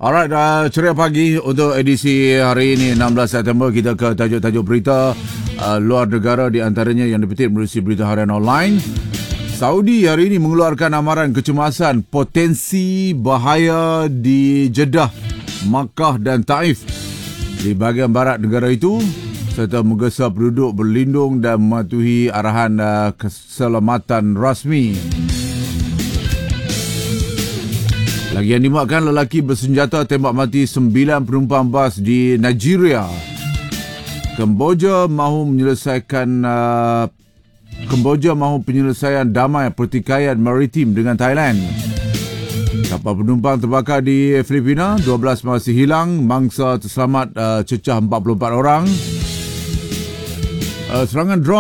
Alright, ceria pagi untuk edisi hari ini 16 September. Kita ke tajuk-tajuk berita luar negara, di antaranya yang dipetik melalui berita harian online. Saudi hari ini mengeluarkan amaran kecemasan potensi bahaya di Jeddah, Makkah dan Taif di bahagian barat negara itu, serta menggesa penduduk berlindung dan mematuhi arahan keselamatan rasmi. Lagi yang dimuatkan, lelaki bersenjata tembak mati 9 penumpang bas di Nigeria. Kemboja mahu penyelesaian damai pertikaian maritim dengan Thailand. Kapal penumpang terbakar di Filipina, 12 masih hilang, mangsa terselamat cecah 44 orang. Serangan drone